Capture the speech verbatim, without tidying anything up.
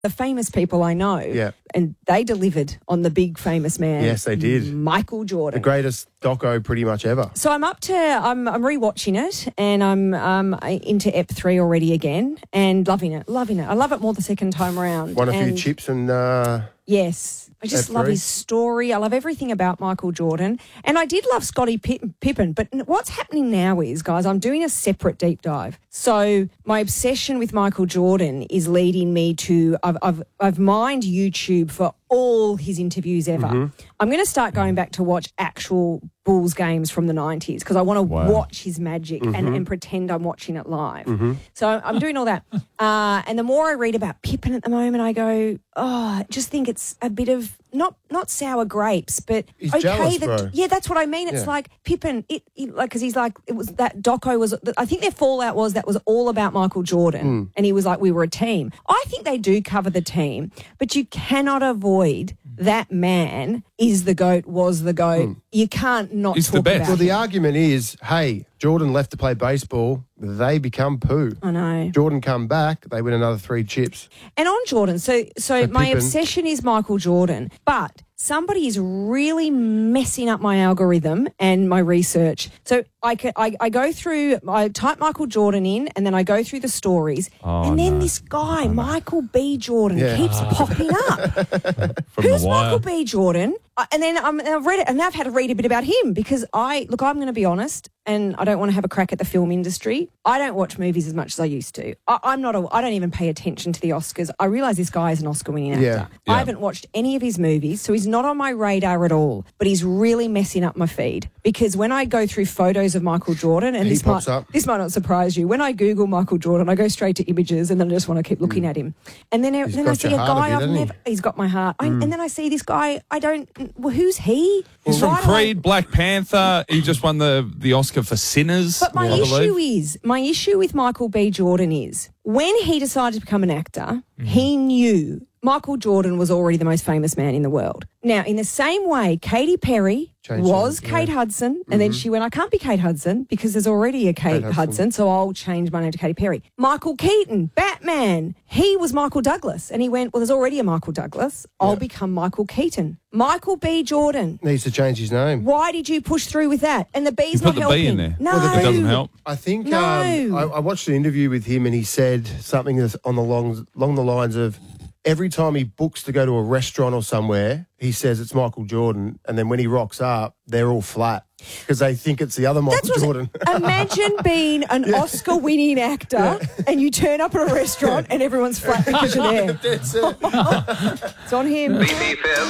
the famous people I know. Yeah. And they delivered on the big famous man. Yes, they did. Michael Jordan. The greatest doco pretty much ever. So I'm up to, I'm, I'm rewatching it and I'm um, into Ep three already again and loving it, loving it. I love it more the second time around. Won a and few chips and... Uh, yes. I just Ep love three. his story. I love everything about Michael Jordan. And I did love Scottie Pip- Pippen. But what's happening now is, guys, I'm doing a separate deep dive. So my obsession with Michael Jordan is leading me to, I've, I've, I've mined YouTube for all his interviews ever. Mm-hmm. I'm going to start going back to watch actual Bulls games from the nineties because I want to Wow. watch his magic Mm-hmm. and, and pretend I'm watching it live. So I'm doing all that. Uh, and the more I read about Pippen at the moment, I go, oh, I just think it's a bit of not not sour grapes, but He's okay. jealous, that, bro. Yeah, that's what I mean. It's Yeah. like Pippen, it, it like because he's like it was that doco was. I think their fallout was that was all about Michael Jordan, Hmm. and he was like we were a team. I think they do cover the team, but you cannot avoid that man is the GOAT, was the GOAT. Hmm. You can't not He's talk the best. about Well, the him. argument is, hey, Jordan left to play baseball. They become poo. I know. Jordan come back. They win another three chips. And on Jordan, so so, So my Pippen- obsession is Michael Jordan, but somebody is really messing up my algorithm and my research. So I, can, I, I go through, I type Michael Jordan in, and then I go through the stories, Oh, and then no. this guy, Michael B. Jordan, Yeah. keeps popping up. From Who's the wire. Michael B. Jordan? Uh, And then um, I've read it, and now I've had to read a bit about him because I look. I'm going to be honest, and I don't want to have a crack at the film industry. I don't watch movies as much as I used to. I, I'm not. A, I don't even pay attention to the Oscars. I realise this guy is an Oscar-winning actor. Yeah. Yeah. I haven't watched any of his movies, so he's not on my radar at all. But he's really messing up my feed because when I go through photos of Michael Jordan, and He this pops might up. this might not surprise you, when I Google Michael Jordan, I go straight to images, and then I just want to keep looking at him. And then, then I got see a your heart a guy bit, I've hasn't he? never. He's got my heart. I, and then I see this guy. I don't. Well, who's he? He's from Why do I- Creed, Black Panther. He just won the, the Oscar for Sinners. But my I believe. issue is, my issue with Michael B. Jordan is, when he decided to become an actor, Mm-hmm. he knew Michael Jordan was already the most famous man in the world. Now, in the same way, Katy Perry Changed was it, Kate yeah. Hudson, and then she went, I can't be Kate Hudson because there's already a Kate, Kate Hudson. Hudson. so I'll change my name to Katy Perry. Michael Keaton, Batman, he was Michael Douglas, and he went, well, there's already a Michael Douglas. I'll Yeah. become Michael Keaton. Michael B. Jordan. Needs to change his name. Why did you push through with that? And the B's You not put the helping. B in there. No, Well, the It doesn't help. I think No. um, I, I watched an interview with him and he said something that's on the long, along the lines of every time he books to go to a restaurant or somewhere, he says it's Michael Jordan. And then when he rocks up, they're all flat because they think it's the other Michael That's what, Jordan. imagine being an Oscar-winning actor and you turn up at a restaurant and everyone's flat because you're there. That's it. It's on him. B F M